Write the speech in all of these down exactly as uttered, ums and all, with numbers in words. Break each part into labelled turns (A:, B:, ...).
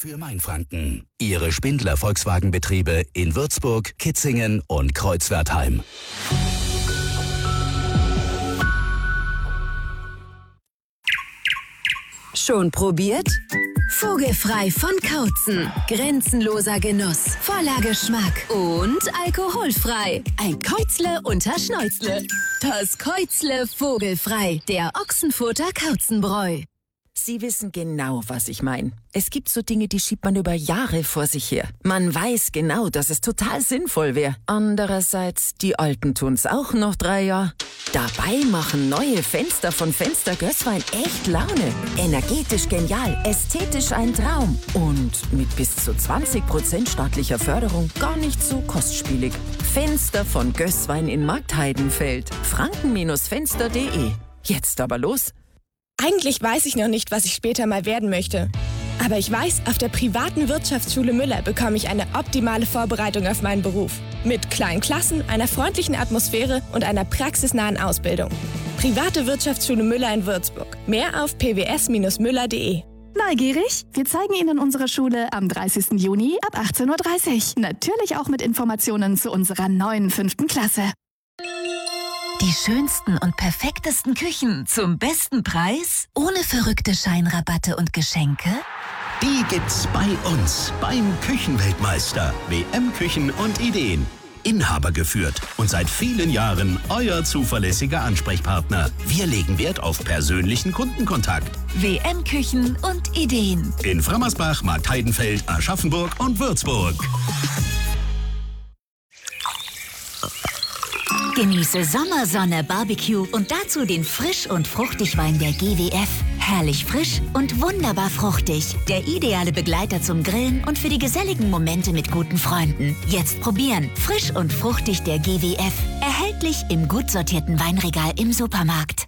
A: Für Mainfranken. Ihre Spindler Volkswagenbetriebe in Würzburg, Kitzingen und Kreuzwertheim.
B: Schon probiert? Vogelfrei von Kautzen. Grenzenloser Genuss, voller Geschmack und alkoholfrei. Ein Käuzle unter Schnäuzle. Das Käuzle Vogelfrei, der Ochsenfurter Kauzenbräu.
C: Sie wissen genau, was ich meine. Es gibt so Dinge, die schiebt man über Jahre vor sich her. Man weiß genau, dass es total sinnvoll wäre. Andererseits, die Alten tun's auch noch drei Jahre. Dabei machen neue Fenster von Fenster Gößwein echt Laune. Energetisch genial, ästhetisch ein Traum. Und mit bis zu zwanzig Prozent staatlicher Förderung gar nicht so kostspielig. Fenster von Gößwein in Marktheidenfeld. franken Fenster punkt de. Jetzt aber los.
D: Eigentlich weiß ich noch nicht, was ich später mal werden möchte. Aber ich weiß, auf der privaten Wirtschaftsschule Müller bekomme ich eine optimale Vorbereitung auf meinen Beruf. Mit kleinen Klassen, einer freundlichen Atmosphäre und einer praxisnahen Ausbildung. Private Wirtschaftsschule Müller in Würzburg. Mehr auf p w s Bindestrich müller punkt de.
E: Neugierig? Wir zeigen Ihnen unsere Schule am dreißigsten Juni ab achtzehn Uhr dreißig. Natürlich auch mit Informationen zu unserer neuen fünften Klasse.
B: Die schönsten und perfektesten Küchen zum besten Preis? Ohne verrückte Scheinrabatte und Geschenke?
A: Die gibt's bei uns beim Küchenweltmeister. W M Küchen und Ideen. Inhaber geführt und seit vielen Jahren euer zuverlässiger Ansprechpartner. Wir legen Wert auf persönlichen Kundenkontakt.
B: W M Küchen und Ideen.
A: In Frammersbach, Marktheidenfeld, Aschaffenburg und Würzburg.
B: Genieße Sommersonne Barbecue und dazu den Frisch- und Fruchtigwein der G W F. Herrlich frisch und wunderbar fruchtig. Der ideale Begleiter zum Grillen und für die geselligen Momente mit guten Freunden. Jetzt probieren. Frisch und fruchtig der G W F. Erhältlich im gut sortierten Weinregal im Supermarkt.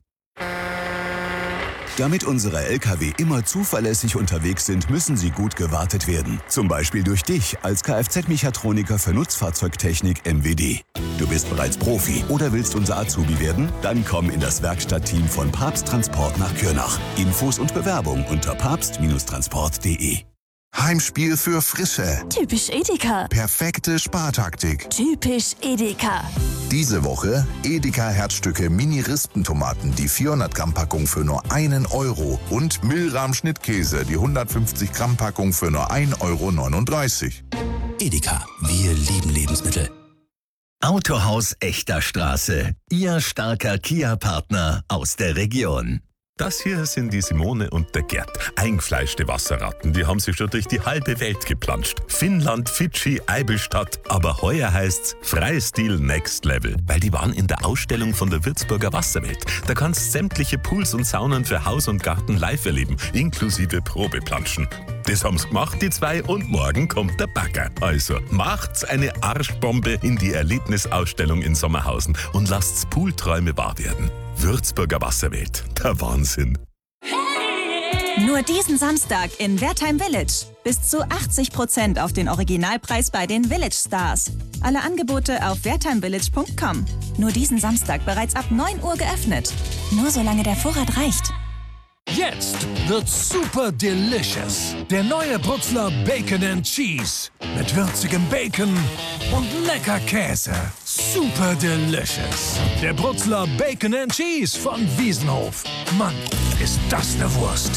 F: Damit unsere L K W immer zuverlässig unterwegs sind, müssen sie gut gewartet werden. Zum Beispiel durch dich als Kfz-Mechatroniker für Nutzfahrzeugtechnik M W D. Du bist bereits Profi oder willst unser Azubi werden? Dann komm in das Werkstattteam von Papst Transport nach Kürnach. Infos und Bewerbung unter papst Transport punkt de.
G: Heimspiel für Frische.
E: Typisch Edeka.
G: Perfekte Spartaktik.
E: Typisch Edeka.
G: Diese Woche Edeka Herzstücke Mini-Rispentomaten, die vierhundert Gramm Packung für nur einen Euro und Milram Schnittkäse, die hundertfünfzig Gramm Packung für nur ein Euro neununddreißig.
A: Edeka, wir lieben Lebensmittel. Autohaus Echter Straße, Ihr starker Kia-Partner aus der Region.
H: Das hier sind die Simone und der Gerd. Eingefleischte Wasserratten, die haben sich schon durch die halbe Welt geplanscht. Finnland, Fidschi, Eibenstadt. Aber heuer heißt's Freistil Next Level, weil die waren in der Ausstellung von der Würzburger Wasserwelt. Da kannst sämtliche Pools und Saunen für Haus und Garten live erleben, inklusive Probeplanschen. Das haben's gemacht, die zwei, und morgen kommt der Bagger. Also macht's eine Arschbombe in die Erlebnisausstellung in Sommerhausen und lasst's Poolträume wahr werden. Würzburger Wasserwelt, der Wahnsinn.
I: Nur diesen Samstag in Wertheim Village. Bis zu achtzig Prozent auf den Originalpreis bei den Village Stars. Alle Angebote auf wertheim village punkt com. Nur diesen Samstag bereits ab neun Uhr geöffnet. Nur solange der Vorrat reicht.
J: Jetzt wird's super delicious. Der neue Brutzler Bacon and Cheese. Mit würzigem Bacon und lecker Käse. Super delicious. Der Brutzler Bacon and Cheese von Wiesenhof. Mann, ist das eine Wurst.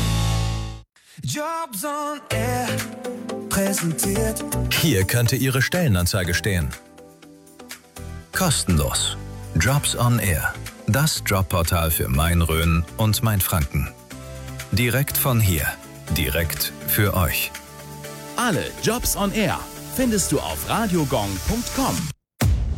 K: Jobs on Air präsentiert.
L: Hier könnte Ihre Stellenanzeige stehen. Kostenlos. Jobs on Air. Das Jobportal für Main-Rhön und Mainfranken. Direkt von hier. Direkt für euch.
M: Alle Jobs on Air findest du auf radiogong punkt com.